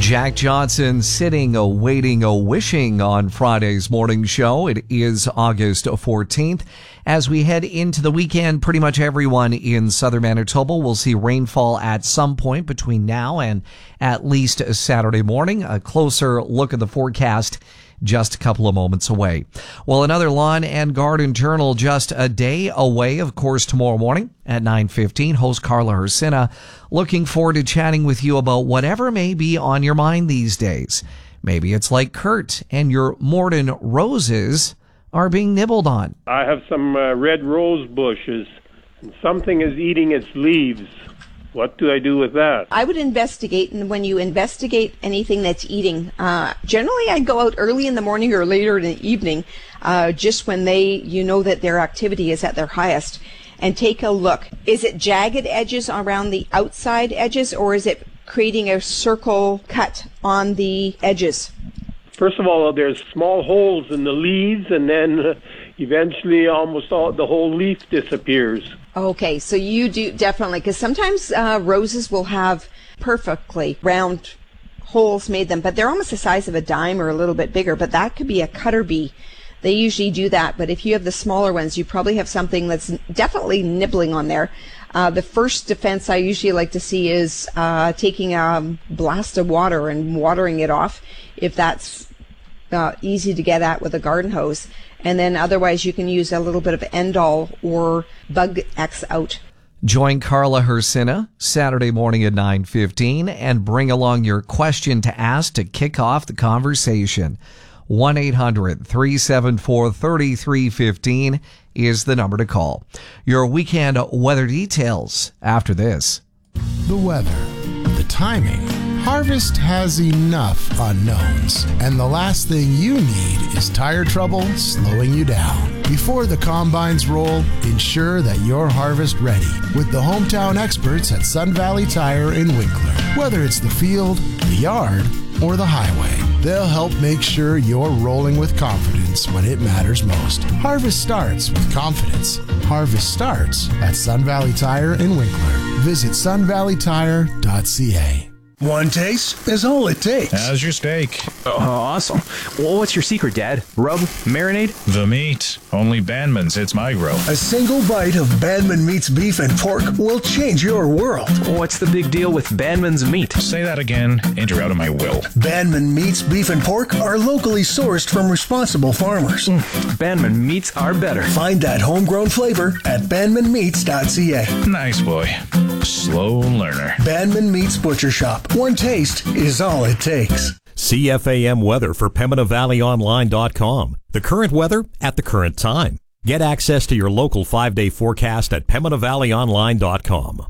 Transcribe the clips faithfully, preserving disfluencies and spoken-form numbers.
Jack Johnson sitting, a waiting, a wishing on Friday's morning show. It is August fourteenth. As we head into the weekend, pretty much everyone in southern Manitoba will see rainfall at some point between now and at least Saturday morning. A closer look at the forecast just a couple of moments away. Well, another Lawn and Garden Journal just a day away, of course, tomorrow morning at nine fifteen. Host Carla Hersina looking forward to chatting with you about whatever may be on your mind these days. Maybe it's like Kurt and your Morden roses are being nibbled on. I have some uh, red rose bushes, and something is eating its leaves. What do I do with that? I would investigate, and when you investigate anything that's eating, uh, generally I go out early in the morning or later in the evening, uh, just when they, you know that their activity is at their highest, and take a look. Is it jagged edges around the outside edges, or is it creating a circle cut on the edges? First of all, there's small holes in the leaves, and then uh, eventually almost all the whole leaf disappears. Okay, so you do definitely, because sometimes uh, roses will have perfectly round holes made them, but they're almost the size of a dime or a little bit bigger, but that could be a cutter bee. They usually do that, but if you have the smaller ones, you probably have something that's definitely nibbling on there. Uh, the first defense I usually like to see is uh, taking a blast of water and watering it off, if that's uh, easy to get at with a garden hose. And then otherwise you can use a little bit of Endol or Bug X Out. Join Carla Hersina Saturday morning at nine fifteen and bring along your question to ask to kick off the conversation. one eight hundred three seven four three three one five is the number to call. Your weekend weather details after this. The weather, the timing. Harvest has enough unknowns, and the last thing you need is tire trouble slowing you down. Before the combines roll, ensure that you're harvest ready with the hometown experts at Sun Valley Tire in Winkler. Whether it's the field, the yard, or the highway, they'll help make sure you're rolling with confidence when it matters most. Harvest starts with confidence. Harvest starts at Sun Valley Tire in Winkler. Visit sun valley tire dot c a. One taste is all it takes. How's your steak? Oh, awesome. Well, what's your secret, Dad? Rub? Marinade? The meat. Only Bandman's hits my grill. A single bite of Bandman Meat's beef and pork will change your world. What's the big deal with Bandman's meat? Say that again, and you're out of my will. Bandman Meat's beef and pork are locally sourced from responsible farmers. Mm, Bandman Meats are better. Find that homegrown flavor at bandman meats dot c a. Nice boy. Slow learner. Bandman Meats Butcher Shop. One taste is all it takes. C F A M weather for Pembina Valley Online dot com. The current weather at the current time. Get access to your local five-day forecast at Pembina Valley Online dot com.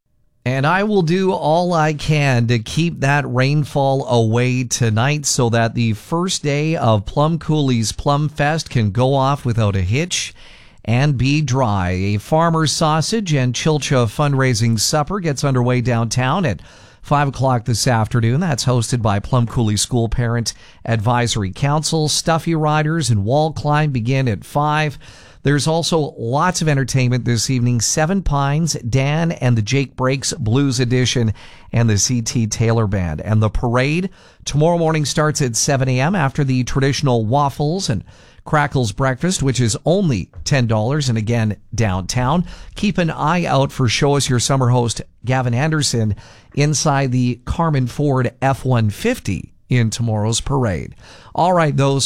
And I will do all I can to keep that rainfall away tonight so that the first day of Plum Coulee's Plum Fest can go off without a hitch and be dry. A farmer's sausage and Chilcha fundraising supper gets underway downtown at five o'clock this afternoon. That's hosted by Plum Coulee School Parent Advisory Council. Stuffy Riders and Wall Climb begin at five. There's also lots of entertainment this evening. Seven Pines, Dan and the Jake Breaks Blues Edition, and the C T Taylor Band. And the parade tomorrow morning starts at seven a.m. after the traditional waffles and Crackles breakfast, which is only ten dollars, and again, downtown. Keep an eye out for Show Us Your Summer host Gavin Anderson inside the Carmen Ford F one fifty in tomorrow's parade. All right, those